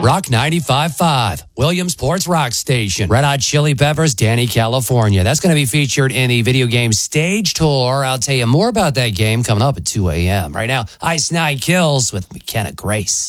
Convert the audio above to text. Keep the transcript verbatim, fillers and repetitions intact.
Rock ninety-five point five, Williamsport's Rock Station. Red Hot Chili Peppers, Danny, California. That's going to be featured in the video game Stage Tour. I'll tell you more about that game coming up at two a.m. Right now, Ice Nine Kills with McKenna Grace.